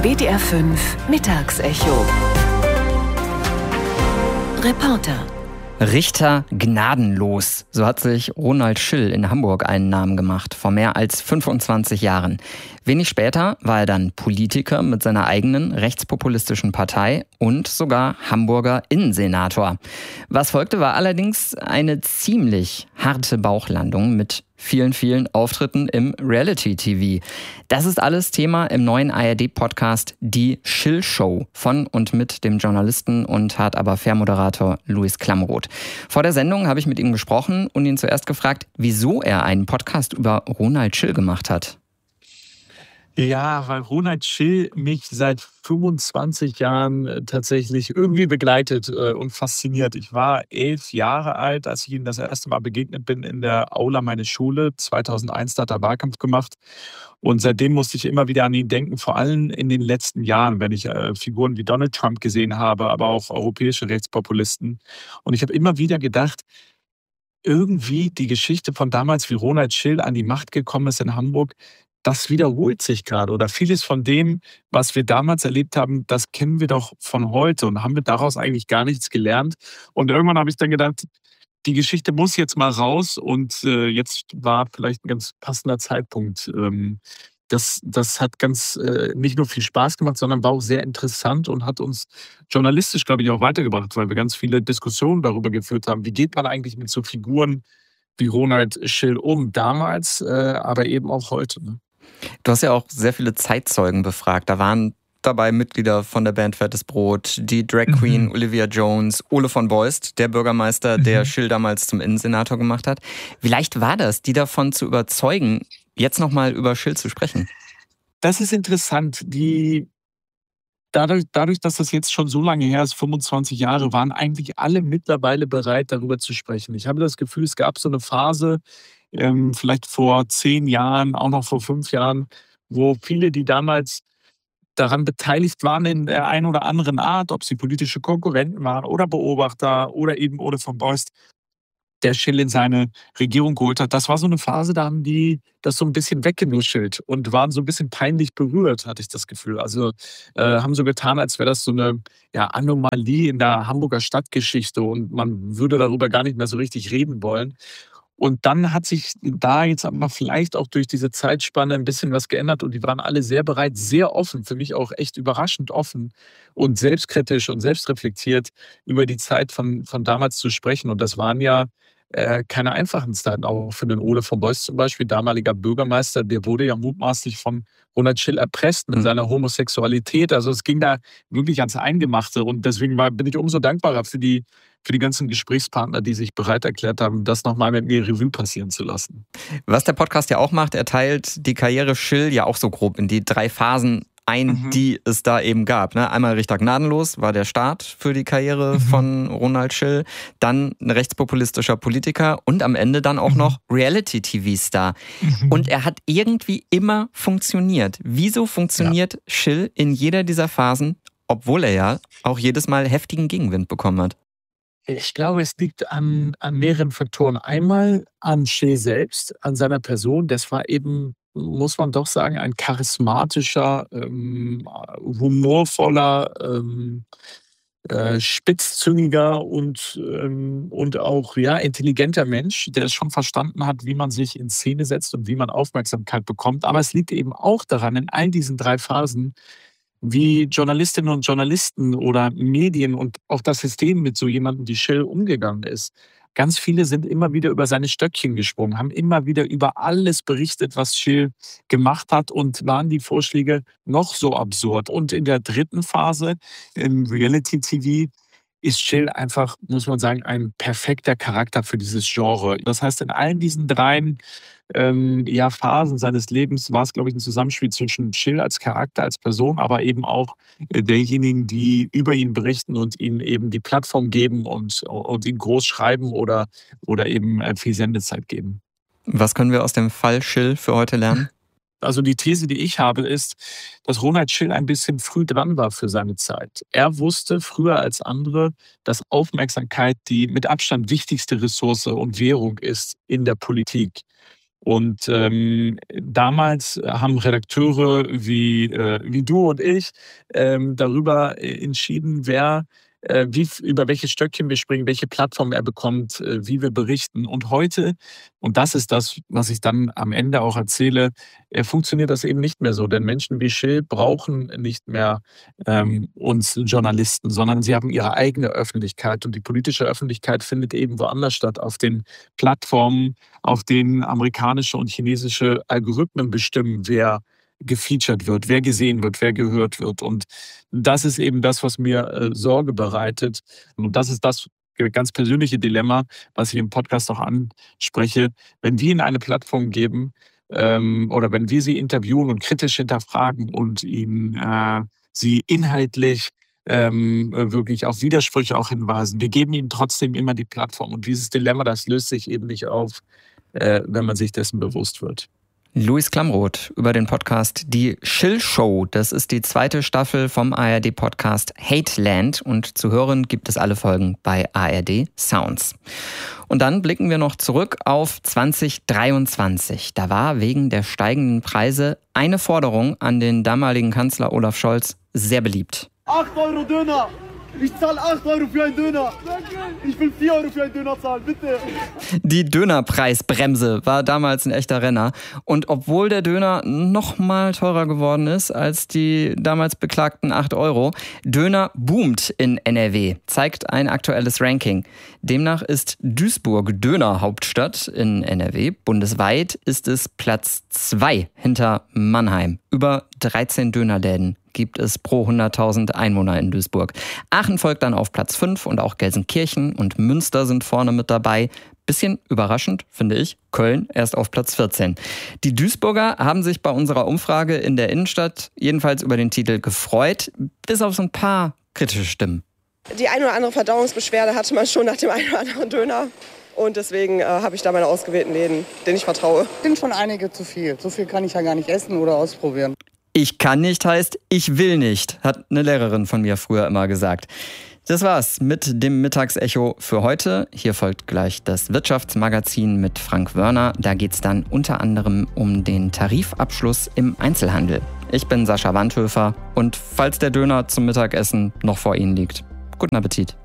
WDR 5 Mittagsecho. Reporter. Richter gnadenlos. So hat sich Ronald Schill in Hamburg einen Namen gemacht, vor mehr als 25 Jahren. Wenig später war er dann Politiker mit seiner eigenen rechtspopulistischen Partei und sogar Hamburger Innensenator. Was folgte, war allerdings eine ziemlich harte Bauchlandung mit vielen Auftritten im Reality-TV. Das ist alles Thema im neuen ARD-Podcast Die Schill-Show von und mit dem Journalisten und Hard aber Fair-Moderator Luis Klamroth. Vor der Sendung habe ich mit ihm gesprochen und ihn zuerst gefragt, wieso er einen Podcast über Ronald Schill gemacht hat. Ja, weil Ronald Schill mich seit 25 Jahren tatsächlich irgendwie begleitet und fasziniert. Ich war 11 Jahre alt, als ich ihm das erste Mal begegnet bin in der Aula meiner Schule. 2001 da hat er Wahlkampf gemacht. Und seitdem musste ich immer wieder an ihn denken, vor allem in den letzten Jahren, wenn ich Figuren wie Donald Trump gesehen habe, aber auch europäische Rechtspopulisten. Und ich habe immer wieder gedacht, irgendwie die Geschichte von damals, wie Ronald Schill an die Macht gekommen ist in Hamburg, das wiederholt sich gerade. Oder vieles von dem, was wir damals erlebt haben, das kennen wir doch von heute und haben wir daraus eigentlich gar nichts gelernt. Und irgendwann habe ich dann gedacht, die Geschichte muss jetzt mal raus und jetzt war vielleicht ein ganz passender Zeitpunkt. Das hat nicht nur viel Spaß gemacht, sondern war auch sehr interessant und hat uns journalistisch, glaube ich, auch weitergebracht, weil wir ganz viele Diskussionen darüber geführt haben. Wie geht man eigentlich mit so Figuren wie Ronald Schill um? Damals, aber eben auch heute. Ne? Du hast ja auch sehr viele Zeitzeugen befragt. Da waren dabei Mitglieder von der Band Fettes Brot, die Drag Queen Olivia Jones, Ole von Beust, der Bürgermeister, der Schill damals zum Innensenator gemacht hat. Wie leicht war das, die davon zu überzeugen, jetzt nochmal über Schill zu sprechen? Das ist interessant. Dadurch, dass das jetzt schon so lange her ist, 25 Jahre, waren eigentlich alle mittlerweile bereit, darüber zu sprechen. Ich habe das Gefühl, es gab so eine Phase, vielleicht vor 10 Jahren, auch noch vor 5 Jahren, wo viele, die damals daran beteiligt waren in der einen oder anderen Art, ob sie politische Konkurrenten waren oder Beobachter oder eben Ole von Beust, der Schill in seine Regierung geholt hat. Das war so eine Phase, da haben die das so ein bisschen weggenuschelt und waren so ein bisschen peinlich berührt, hatte ich das Gefühl. Also haben so getan, als wäre das so eine Anomalie in der Hamburger Stadtgeschichte und man würde darüber gar nicht mehr so richtig reden wollen. Und dann hat sich da jetzt aber vielleicht auch durch diese Zeitspanne ein bisschen was geändert und die waren alle sehr bereit, sehr offen, für mich auch echt überraschend offen und selbstkritisch und selbstreflektiert über die Zeit von damals zu sprechen. Und das waren ja keine einfachen Zeiten, auch für den Ole von Beust zum Beispiel, damaliger Bürgermeister, der wurde ja mutmaßlich von Ronald Schill erpresst mit seiner Homosexualität. Also es ging da wirklich ans Eingemachte und deswegen bin ich umso dankbarer für die ganzen Gesprächspartner, die sich bereit erklärt haben, das nochmal mit mir Revue passieren zu lassen. Was der Podcast ja auch macht, er teilt die Karriere Schill ja auch so grob in die 3 Phasen ein, die es da eben gab. Ne? Einmal Richter gnadenlos war der Start für die Karriere von Ronald Schill, dann ein rechtspopulistischer Politiker und am Ende dann auch noch Reality-TV-Star. Und er hat irgendwie immer funktioniert. Wieso funktioniert Schill in jeder dieser Phasen, obwohl er ja auch jedes Mal heftigen Gegenwind bekommen hat? Ich glaube, es liegt an mehreren Faktoren. Einmal an Schill selbst, an seiner Person. Das war eben, muss man doch sagen, ein charismatischer, humorvoller, spitzzüngiger und auch intelligenter Mensch, der es schon verstanden hat, wie man sich in Szene setzt und wie man Aufmerksamkeit bekommt. Aber es liegt eben auch daran, in all diesen 3 Phasen, wie Journalistinnen und Journalisten oder Medien und auch das System mit so jemandem wie Schill umgegangen ist. Ganz viele sind immer wieder über seine Stöckchen gesprungen, haben immer wieder über alles berichtet, was Schill gemacht hat und waren die Vorschläge noch so absurd. Und in der 3. Phase im Reality-TV ist Schill einfach, muss man sagen, ein perfekter Charakter für dieses Genre. Das heißt, in allen diesen 3 Phasen seines Lebens war es, glaube ich, ein Zusammenspiel zwischen Schill als Charakter, als Person, aber eben auch derjenigen, die über ihn berichten und ihm eben die Plattform geben und ihn groß schreiben oder eben viel Sendezeit geben. Was können wir aus dem Fall Schill für heute lernen? Also die These, die ich habe, ist, dass Ronald Schill ein bisschen früh dran war für seine Zeit. Er wusste früher als andere, dass Aufmerksamkeit die mit Abstand wichtigste Ressource und Währung ist in der Politik. Und damals haben Redakteure wie du und ich darüber entschieden, über welche Stöckchen wir springen, welche Plattform er bekommt, wie wir berichten. Und heute, und das ist das, was ich dann am Ende auch erzähle, funktioniert das eben nicht mehr so. Denn Menschen wie Schill brauchen nicht mehr uns Journalisten, sondern sie haben ihre eigene Öffentlichkeit. Und die politische Öffentlichkeit findet eben woanders statt, auf den Plattformen, auf denen amerikanische und chinesische Algorithmen bestimmen, wer gefeatured wird, wer gesehen wird, wer gehört wird. Und das ist eben das, was mir Sorge bereitet. Und das ist das ganz persönliche Dilemma, was ich im Podcast auch anspreche. Wenn wir ihnen eine Plattform geben oder wenn wir sie interviewen und kritisch hinterfragen und sie inhaltlich wirklich auf Widersprüche auch hinweisen, wir geben ihnen trotzdem immer die Plattform. Und dieses Dilemma, das löst sich eben nicht auf, wenn man sich dessen bewusst wird. Luis Klamroth über den Podcast Die Schill Show. Das ist die 2. Staffel vom ARD-Podcast Hateland und zu hören gibt es alle Folgen bei ARD Sounds. Und dann blicken wir noch zurück auf 2023. Da war wegen der steigenden Preise eine Forderung an den damaligen Kanzler Olaf Scholz sehr beliebt. 8 € Döner! Ich zahle 8 € für einen Döner. Ich will 4 € für einen Döner zahlen, bitte. Die Dönerpreisbremse war damals ein echter Renner. Und obwohl der Döner noch mal teurer geworden ist als die damals beklagten 8 €, Döner boomt in NRW, zeigt ein aktuelles Ranking. Demnach ist Duisburg Dönerhauptstadt in NRW. Bundesweit ist es Platz 2 hinter Mannheim. Über 13 Dönerläden gibt es pro 100.000 Einwohner in Duisburg. Aachen folgt dann auf Platz 5 und auch Gelsenkirchen und Münster sind vorne mit dabei. Bisschen überraschend, finde ich, Köln erst auf Platz 14. Die Duisburger haben sich bei unserer Umfrage in der Innenstadt jedenfalls über den Titel gefreut, bis auf so ein paar kritische Stimmen. Die eine oder andere Verdauungsbeschwerde hatte man schon nach dem einen oder anderen Döner. Und deswegen habe ich da meine ausgewählten Läden, denen ich vertraue. Sind schon einige zu viel. So viel kann ich ja gar nicht essen oder ausprobieren. Ich kann nicht heißt, ich will nicht, hat eine Lehrerin von mir früher immer gesagt. Das war's mit dem Mittagsecho für heute. Hier folgt gleich das Wirtschaftsmagazin mit Frank Wörner. Da geht's dann unter anderem um den Tarifabschluss im Einzelhandel. Ich bin Sascha Wandhöfer und falls der Döner zum Mittagessen noch vor Ihnen liegt, guten Appetit.